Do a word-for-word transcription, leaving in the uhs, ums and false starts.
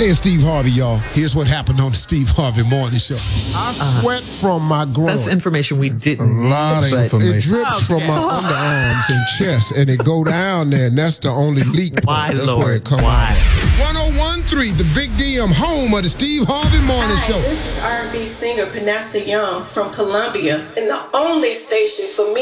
Hey, it's Steve Harvey, y'all. Here's what happened on the Steve Harvey Morning Show. I uh, sweat from my groin. That's information we didn't. A lot of information. It drips okay. from my underarms and chest, and it go down there, and that's the only leak point. Why, That's Lord? where it come Why? out. one oh one point three, the Big D M, home of the Steve Harvey Morning Hi, Show. This is R and B singer Panessa Young from Columbia, and the only station for me